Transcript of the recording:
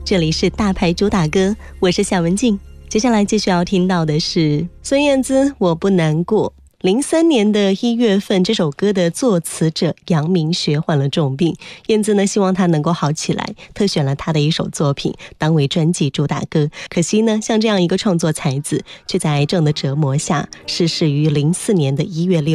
这里是大牌主打歌，我是夏文静。接下来继续要听到的是孙燕姿《我不难过》。03年的1月份，这首歌的作词者杨明学患了重病，燕姿呢希望他能够好起来，特选了他的一首作品当为专辑主打歌。可惜呢，像这样一个创作才子，却在癌症的折磨下逝世于04年的1月6